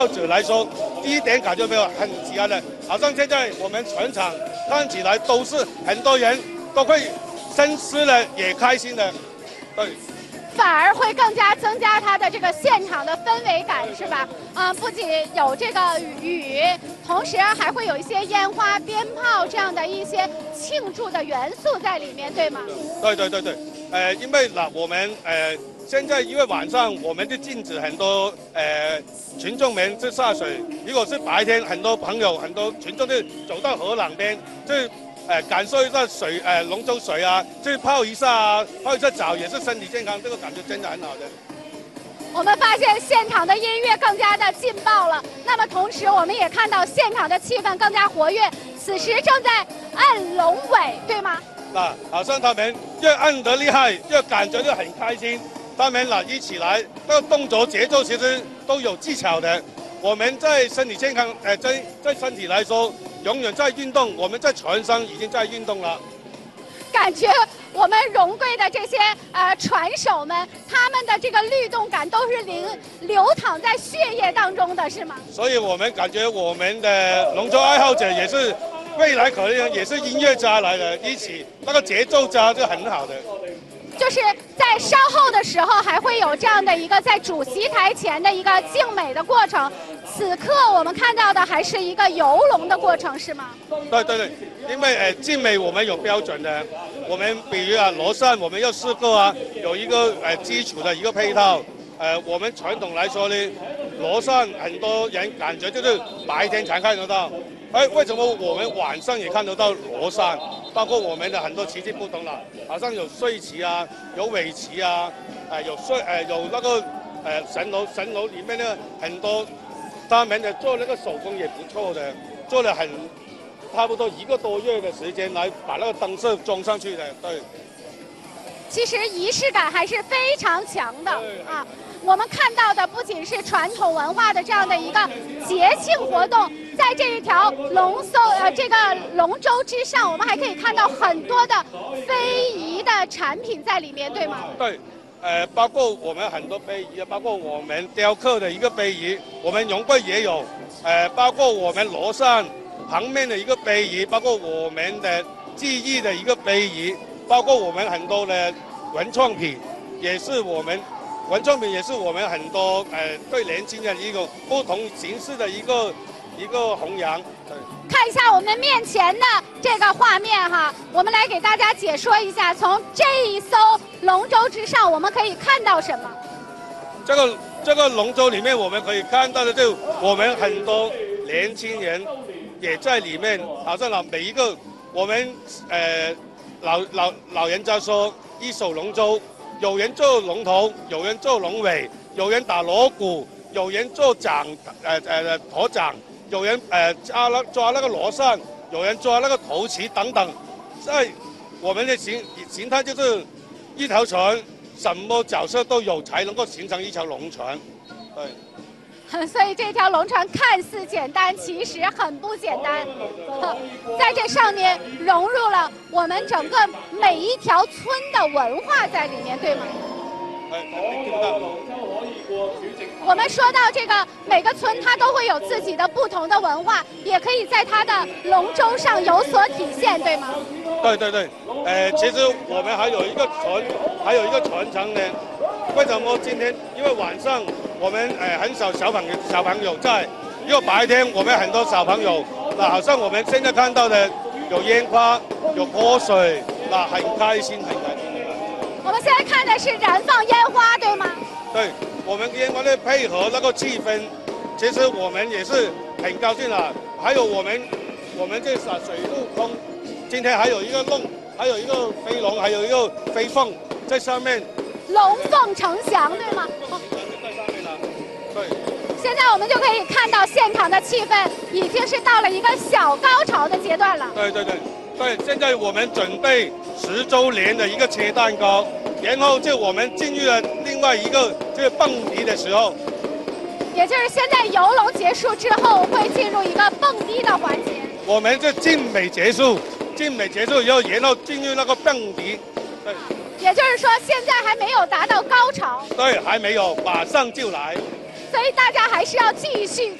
者来说，第一点感觉没有很喜欢的，好像现在我们全场看起来都是很多人都会深思了，也开心的，对。 反而会更加增加它的这个现场的氛围感，是吧？不仅有这个雨，同时还会有一些烟花、鞭炮这样的一些庆祝的元素在里面，对吗？ 对，因为我们现在因为晚上我们就禁止很多群众们去下水，如果是白天，很多朋友、很多群众就走到河岸边，就感受一下水，龙舟水啊，去泡一下啊，泡一下澡也是身体健康，这个感觉真的很好的。 我们发现现场的音乐更加的劲爆了，那么同时我们也看到现场的气氛更加活跃，此时正在按龙尾，对吗？ 好像他们越按得厉害，越感觉就很开心。他们一起来，那个动作节奏其实都有技巧的。我们在身体健康，在身体来说，永远在运动，我们在船上已经在运动了。 感觉我们荣贵的这些船手们，他们的这个律动感都是流淌在血液当中的，是吗？ 所以我们感觉我们的龙舟爱好者也是未来可能也是音乐家来的，一起那个节奏家就很好的。 就是在稍后的时候还会有这样的一个在主席台前的一个竞美的过程。此刻我们看到的还是一个游龙的过程，是吗？ 对，因为竞美我们有标准的，我们比如罗扇我们要试过啊，有一个基础的一个配套。我们传统来说呢，罗扇很多人感觉就是白天才看得到，为什么我们晚上也看得到罗扇？包括我们的很多旗帜不同了，好像有穗旗啊，有尾旗啊，有那个神楼里面呢很多，他们的做那个手工也不错的，做了差不多1个多月的时间来把那个灯饰装上去的，对。 其实仪式感还是非常强的啊。我们看到的不仅是传统文化的这样的一个节庆活动，在这一条这个龙舟之上，我们还可以看到很多的非遗的产品在里面，对吗？ 对，包括我们很多非遗，包括我们雕刻的一个非遗，我们荣贵也有，包括我们罗扇旁边的一个非遗，包括我们的记忆的一个非遗，包括我们很多的文创品，也是我们很多对年轻人一个不同形式的一个弘扬。对， 看一下我们面前的这个画面哈，我们来给大家解说一下，从这一艘龙舟之上，我们可以看到什么？ 这个龙舟里面，我们可以看到的就我们很多年轻人也在里面，好像每一个我们老人家说一手龙舟。有人做龙头，有人做龙尾，有人打锣鼓，有人做驼掌，有人抓那个罗扇，有人抓那个头旗等等。在我们的形态就是一条船，什么角色都有，才能够形成一条龙船。对。 所以这条龙船看似简单，其实很不简单。在这上面融入了我们整个每一条村的文化在里面，对吗？我们说到这个每个村，它都会有自己的不同的文化，也可以在它的龙舟上有所体现，对吗？ 对，其实我们还有一个传承呢。为什么今天？因为晚上我们很少小朋友在，因为白天我们很多小朋友，好像我们现在看到的有烟花，有泼水，很开心。 我们现在看的是燃放烟花，对吗？ 对，我们烟花呢配合那个气氛，其实我们也是很高兴了。还有我们这水陆空，今天还有一个飞龙，还有一个飞凤在上面。 龙凤呈祥，对吗？ 在上面了，对。 现在我们就可以看到现场的气氛已经是到了一个小高潮的阶段了。 对，现在我们准备10周年的一个切蛋糕，然后就我们进入了另外一个就是蹦迪的时候。 也就是现在游龙结束之后，会进入一个蹦迪的环节。 我们就竞美结束以后，然后进入那个蹦迪。对。 也就是说，现在还没有达到高潮。 对，还没有，马上就来。 所以大家还是要继续。